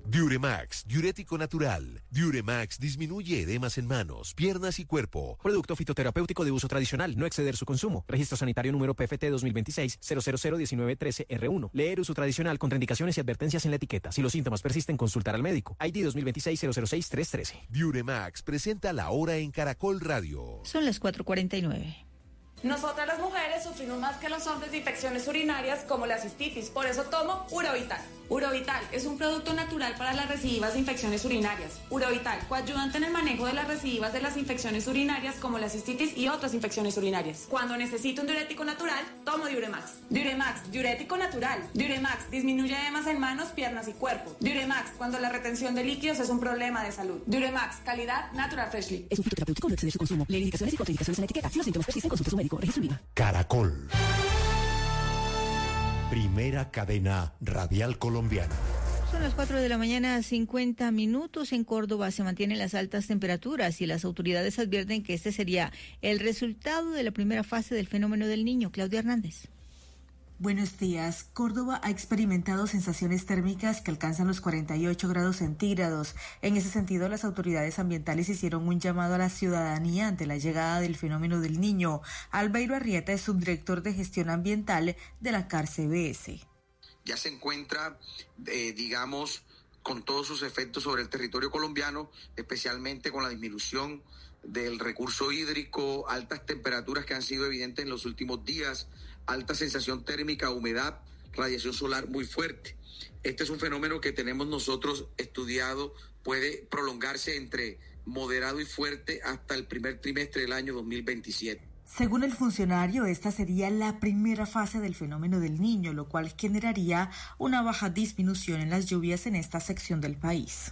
Diuremax, diurético natural. Diuremax disminuye edemas en manos, piernas y cuerpo. Producto fitoterapéutico de uso tradicional, no exceder su consumo. Registro sanitario número PFT 2026-0001913-R1. Leer uso tradicional, contraindicaciones y advertencias en la etiqueta. Si los síntomas persisten, consultar al médico. ID 2026-006-313. Diuremax presenta La Hora en Caracol Radio. Son las 4:49. Nosotras las mujeres sufrimos más que los hombres de infecciones urinarias como la cistitis, por eso tomo Urovital. Urovital es un producto natural para las recidivas de infecciones urinarias. Urovital, coayudante en el manejo de las recidivas de las infecciones urinarias como la cistitis y otras infecciones urinarias. Cuando necesito un diurético natural, tomo Diuremax. Diuremax, diurético natural. Diuremax, disminuye edemas en manos, piernas y cuerpo. Diuremax, cuando la retención de líquidos es un problema de salud. Diuremax, calidad Natural Freshly. Es un fitoterapéutico, no exceder su consumo. Leer indicaciones y contraindicaciones en la etiqueta. Si los síntomas persisten, consulte a su médico. Registro INVIMA. Caracol. Primera cadena radial colombiana. Son las 4:50 a.m. En Córdoba se mantienen las altas temperaturas y las autoridades advierten que este sería el resultado de la primera fase del fenómeno del Niño. Claudia Hernández. Buenos días. Córdoba ha experimentado sensaciones térmicas que alcanzan los 48 grados centígrados. En ese sentido, las autoridades ambientales hicieron un llamado a la ciudadanía ante la llegada del fenómeno del Niño. Albeiro Arrieta es subdirector de gestión ambiental de la CAR CBS. Ya se encuentra, con todos sus efectos sobre el territorio colombiano, especialmente con la disminución del recurso hídrico, altas temperaturas que han sido evidentes en los últimos días, alta sensación térmica, humedad, radiación solar muy fuerte. Este es un fenómeno que tenemos nosotros estudiado, puede prolongarse entre moderado y fuerte hasta el primer trimestre del año 2027. Según el funcionario, esta sería la primera fase del fenómeno del Niño, lo cual generaría una baja disminución en las lluvias en esta sección del país.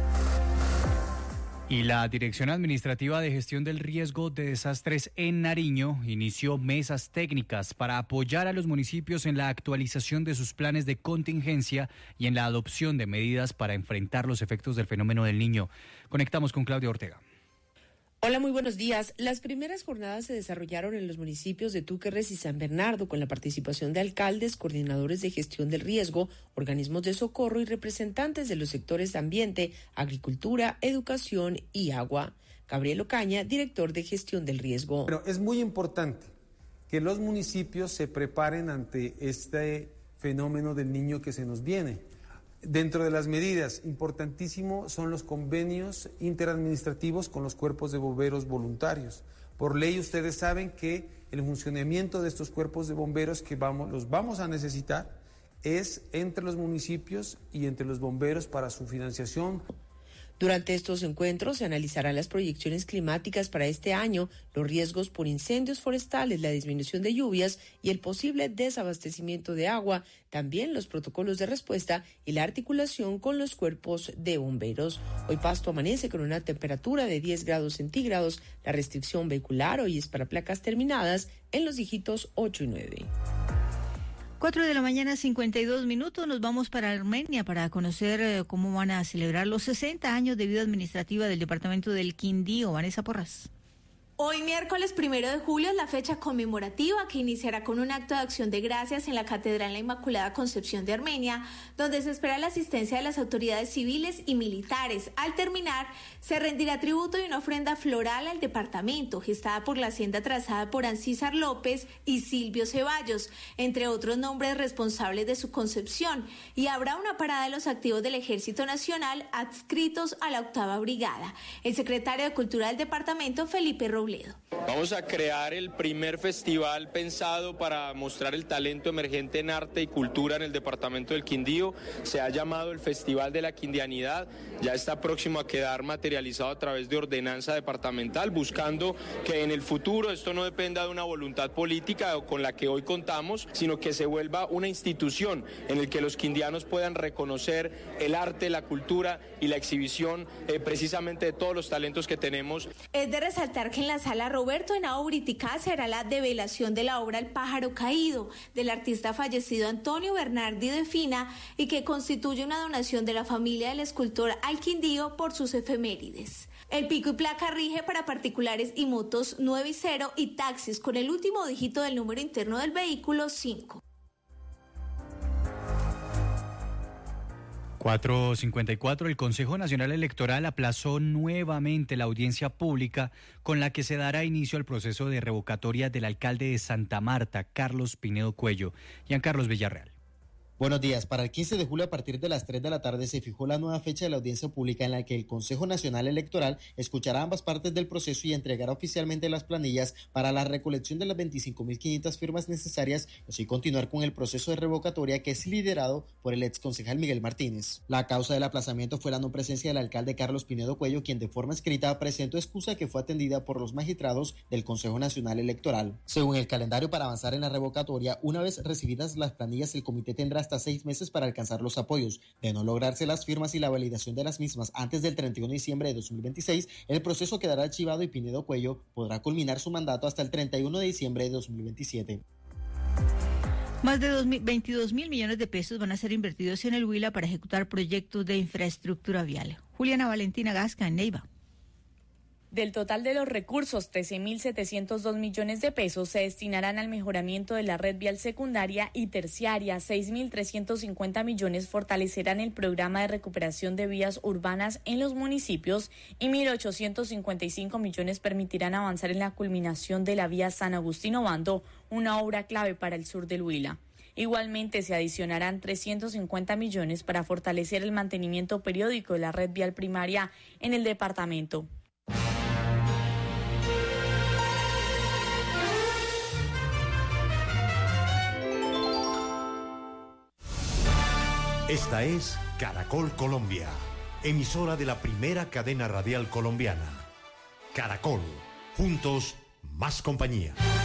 Y la Dirección Administrativa de Gestión del Riesgo de Desastres en Nariño inició mesas técnicas para apoyar a los municipios en la actualización de sus planes de contingencia y en la adopción de medidas para enfrentar los efectos del fenómeno del Niño. Conectamos con Claudia Ortega. Hola, muy buenos días. Las primeras jornadas se desarrollaron en los municipios de Túquerres y San Bernardo con la participación de alcaldes, coordinadores de gestión del riesgo, organismos de socorro y representantes de los sectores ambiente, agricultura, educación y agua. Gabriel Ocaña, director de gestión del riesgo. Pero es muy importante que los municipios se preparen ante este fenómeno del Niño que se nos viene. Dentro de las medidas, importantísimo son los convenios interadministrativos con los cuerpos de bomberos voluntarios. Por ley ustedes saben que el funcionamiento de estos cuerpos de bomberos los vamos a necesitar es entre los municipios y entre los bomberos para su financiación. Durante estos encuentros se analizarán las proyecciones climáticas para este año, los riesgos por incendios forestales, la disminución de lluvias y el posible desabastecimiento de agua, también los protocolos de respuesta y la articulación con los cuerpos de bomberos. Hoy Pasto amanece con una temperatura de 10 grados centígrados. La restricción vehicular hoy es para placas terminadas en los dígitos 8 y 9. 4:52 a.m. Nos vamos para Armenia para conocer cómo van a celebrar los 60 años de vida administrativa del departamento del Quindío. Vanessa Porras. Hoy, miércoles 1 de julio, es la fecha conmemorativa que iniciará con un acto de acción de gracias en la Catedral La Inmaculada Concepción de Armenia, donde se espera la asistencia de las autoridades civiles y militares. Al terminar, se rendirá tributo y una ofrenda floral al departamento, gestada por la hacienda trazada por Ancísar López y Silvio Ceballos, entre otros nombres responsables de su concepción, y habrá una parada de los activos del Ejército Nacional adscritos a la 8ª Brigada. El secretario de Cultura del departamento, Felipe Robledo. Vamos a crear el primer festival pensado para mostrar el talento emergente en arte y cultura en el departamento del Quindío. Se ha llamado el Festival de la Quindianidad. Ya está próximo a quedar materializado a través de ordenanza departamental, buscando que en el futuro esto no dependa de una voluntad política con la que hoy contamos, sino que se vuelva una institución en la que los quindianos puedan reconocer el arte, la cultura y la exhibición precisamente de todos los talentos que tenemos. Es de resaltar que en la sala Roberto Henao Briticá será la develación de la obra El pájaro caído del artista fallecido Antonio Bernardi de Fina y que constituye una donación de la familia del escultor al Quindío por sus efemérides. El pico y placa rige para particulares y motos 9 y 0 y taxis con el último dígito del número interno del vehículo 5. 4:54, el Consejo Nacional Electoral aplazó nuevamente la audiencia pública con la que se dará inicio al proceso de revocatoria del alcalde de Santa Marta, Carlos Pinedo Cuello. Giancarlos Villarreal. Buenos días. Para el 15 de julio a partir de las 3 de la tarde se fijó la nueva fecha de la audiencia pública en la que el Consejo Nacional Electoral escuchará ambas partes del proceso y entregará oficialmente las planillas para la recolección de las 25.500 firmas necesarias y así continuar con el proceso de revocatoria que es liderado por el exconcejal Miguel Martínez. La causa del aplazamiento fue la no presencia del alcalde Carlos Pinedo Cuello, quien de forma escrita presentó excusa que fue atendida por los magistrados del Consejo Nacional Electoral. Según el calendario para avanzar en la revocatoria, una vez recibidas las planillas, el comité tendrá hasta 6 meses para alcanzar los apoyos. De no lograrse las firmas y la validación de las mismas antes del 31 de diciembre de 2026, el proceso quedará archivado y Pinedo Cuello podrá culminar su mandato hasta el 31 de diciembre de 2027. Más de 22 mil millones de pesos van a ser invertidos en el Huila para ejecutar proyectos de infraestructura vial. Juliana Valentina Gasca, en Neiva. Del total de los recursos, 13.702 millones de pesos se destinarán al mejoramiento de la red vial secundaria y terciaria. 6.350 millones fortalecerán el programa de recuperación de vías urbanas en los municipios y 1.855 millones permitirán avanzar en la culminación de la vía San Agustín-Obando, una obra clave para el sur del Huila. Igualmente se adicionarán 350 millones para fortalecer el mantenimiento periódico de la red vial primaria en el departamento. Esta es Caracol Colombia, emisora de la primera cadena radial colombiana. Caracol, juntos, más compañía.